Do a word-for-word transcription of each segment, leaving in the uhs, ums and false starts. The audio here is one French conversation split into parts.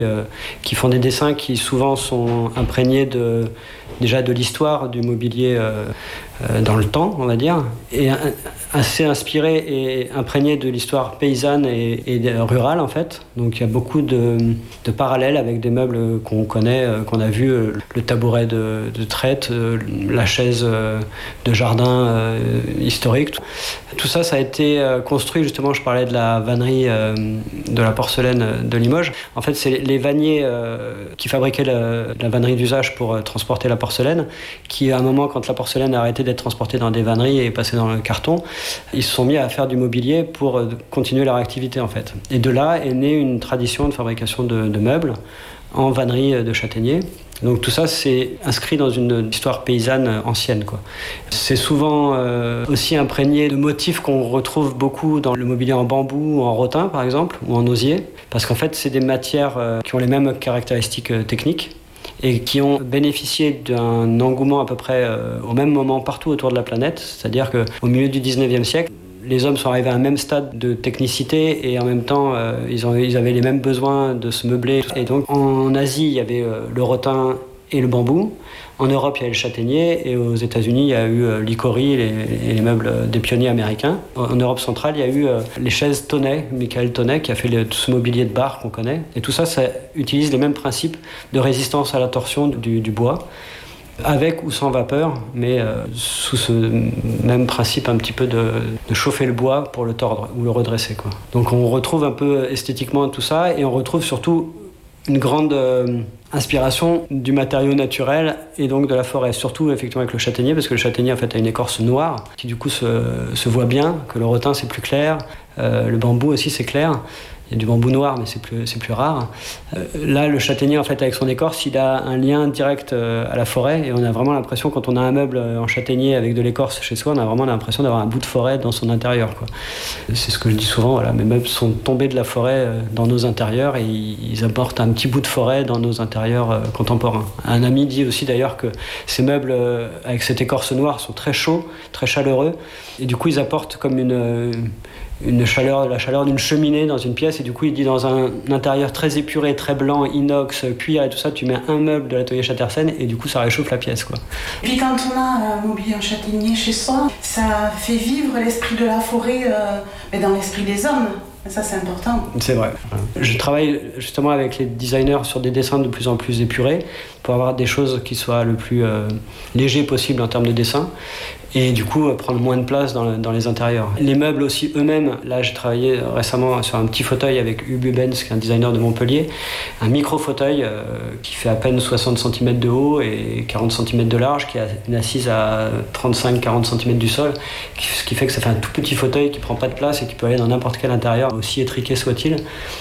euh, qui font des dessins qui souvent sont imprégnés de, déjà de l'histoire du mobilier euh, euh, dans le temps, on va dire, et un, assez inspirés et imprégnés de l'histoire paysanne et, et rurale en fait. Donc il y a beaucoup de, de parallèles avec des meubles qu'on connaît, euh, qu'on a vu, euh, le tabouret de, de traite, euh, la chaise euh, de jardin euh, historique. Tout, tout ça, ça a été euh, construit, justement, je parlais de la vannerie euh, de la porcelaine de Limoges. En fait, c'est les vanniers euh, qui fabriquaient la, la vannerie d'usage pour euh, transporter la porcelaine, qui à un moment, quand la porcelaine a arrêté d'être transportée dans des vanneries et est passée dans le carton, ils se sont mis à faire du mobilier pour euh, continuer leur activité en fait. Et de là est née une tradition de fabrication de, de meubles en vannerie de châtaignier. Donc tout ça, c'est inscrit dans une histoire paysanne ancienne, quoi. C'est souvent euh, aussi imprégné de motifs qu'on retrouve beaucoup dans le mobilier en bambou ou en rotin, par exemple, ou en osier, parce qu'en fait, c'est des matières euh, qui ont les mêmes caractéristiques euh, techniques et qui ont bénéficié d'un engouement à peu près euh, au même moment partout autour de la planète. C'est-à-dire qu'au milieu du dix-neuvième siècle, les hommes sont arrivés à un même stade de technicité et en même temps, euh, ils, ont, ils avaient les mêmes besoins de se meubler. Et donc, en Asie, il y avait euh, le rotin et le bambou. En Europe, il y a le châtaignier. Et aux États-Unis, il y a eu euh, l'icorie et les, les meubles des pionniers américains. En Europe centrale, il y a eu euh, les chaises Tonnet, Michael Tonnet, qui a fait le, tout ce mobilier de bar qu'on connaît. Et tout ça, ça utilise les mêmes principes de résistance à la torsion du, du bois, avec ou sans vapeur, mais euh, sous ce même principe un petit peu de, de chauffer le bois pour le tordre ou le redresser, quoi. Donc on retrouve un peu esthétiquement tout ça, et on retrouve surtout une grande euh, inspiration du matériau naturel et donc de la forêt, surtout effectivement avec le châtaignier, parce que le châtaignier en fait a une écorce noire qui du coup se, se voit bien, que le rotin c'est plus clair, euh, le bambou aussi c'est clair. Il y a du bambou noir, mais c'est plus, c'est plus rare. Euh, là, le châtaignier, en fait, avec son écorce, il a un lien direct euh, à la forêt. Et on a vraiment l'impression, quand on a un meuble en châtaignier avec de l'écorce chez soi, on a vraiment l'impression d'avoir un bout de forêt dans son intérieur, quoi. C'est ce que je dis souvent, voilà, mes meubles sont tombés de la forêt euh, dans nos intérieurs et ils apportent un petit bout de forêt dans nos intérieurs euh, contemporains. Un ami dit aussi d'ailleurs que ces meubles euh, avec cette écorce noire sont très chauds, très chaleureux. Et du coup, ils apportent comme une... Euh, une chaleur, la chaleur d'une cheminée dans une pièce, et du coup il dit dans un intérieur très épuré, très blanc, inox, cuir et tout ça, tu mets un meuble de l'atelier Chattersen et du coup ça réchauffe la pièce, quoi. Et puis quand on a un mobilier en châtaignier chez soi, ça fait vivre l'esprit de la forêt euh, mais dans l'esprit des hommes. Ça, c'est important. C'est vrai. Je travaille justement avec les designers sur des dessins de plus en plus épurés pour avoir des choses qui soient le plus euh, léger possible en termes de dessin. Et du coup, prendre moins de place dans, le, dans les intérieurs. Les meubles aussi eux-mêmes. Là, j'ai travaillé récemment sur un petit fauteuil avec Ubu Benz, qui est un designer de Montpellier. Un micro-fauteuil euh, qui fait à peine soixante centimètres de haut et quarante centimètres de large, qui a une assise à trente-cinq à quarante centimètres du sol, ce qui fait que ça fait un tout petit fauteuil qui prend pas de place et qui peut aller dans n'importe quel intérieur, aussi étriqué soit-il.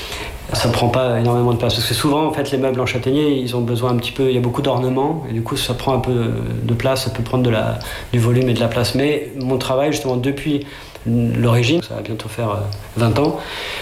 Ça ne prend pas énormément de place, parce que souvent, en fait, les meubles en châtaignier, ils ont besoin un petit peu, il y a beaucoup d'ornements, et du coup, ça prend un peu de place, ça peut prendre de la, du volume et de la place. Mais mon travail, justement, depuis l'origine, ça va bientôt faire vingt ans,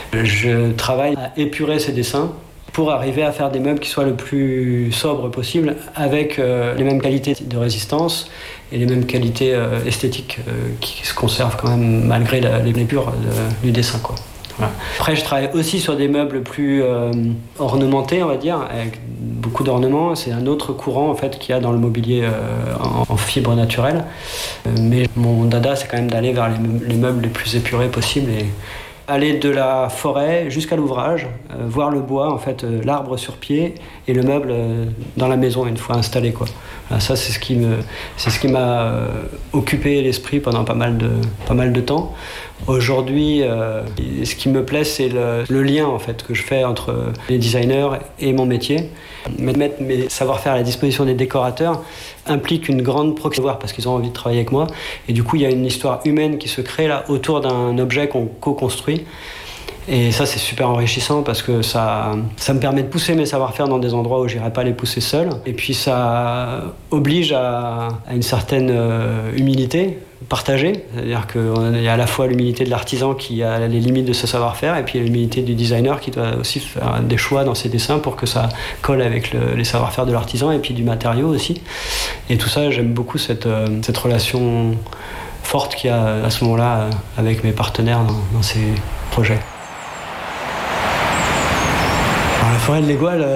je travaille à épurer ces dessins pour arriver à faire des meubles qui soient le plus sobres possible, avec euh, les mêmes qualités de résistance et les mêmes qualités euh, esthétiques euh, qui se conservent quand même malgré la, les blessures de, du dessin, quoi. Voilà. Après, je travaille aussi sur des meubles plus euh, ornementés, on va dire, avec beaucoup d'ornements. C'est un autre courant en fait qu'il y a dans le mobilier euh, en, en fibre naturelle. Euh, mais mon dada, c'est quand même d'aller vers les, les meubles les plus épurés possibles et aller de la forêt jusqu'à l'ouvrage, euh, voir le bois, en fait, euh, l'arbre sur pied et le meuble euh, dans la maison une fois installé, quoi. Voilà, ça, c'est ce qui me, c'est ce qui m'a euh, occupé l'esprit pendant pas mal de, pas mal de temps. Aujourd'hui, euh, ce qui me plaît, c'est le, le lien en fait que je fais entre les designers et mon métier. Mettre mes savoir-faire à la disposition des décorateurs implique une grande proximité parce qu'ils ont envie de travailler avec moi. Et du coup, il y a une histoire humaine qui se crée là autour d'un objet qu'on co-construit. Et ça, c'est super enrichissant parce que ça, ça me permet de pousser mes savoir-faire dans des endroits où je n'irais pas les pousser seul. Et puis ça oblige à, à une certaine euh, humilité partagée. C'est-à-dire qu'il y a à la fois l'humilité de l'artisan qui a les limites de ce savoir-faire et puis l'humilité du designer qui doit aussi faire des choix dans ses dessins pour que ça colle avec le, les savoir-faire de l'artisan et puis du matériau aussi. Et tout ça, j'aime beaucoup cette, euh, cette relation forte qu'il y a à ce moment-là avec mes partenaires dans, dans ces projets. La forêt de l'Égoile,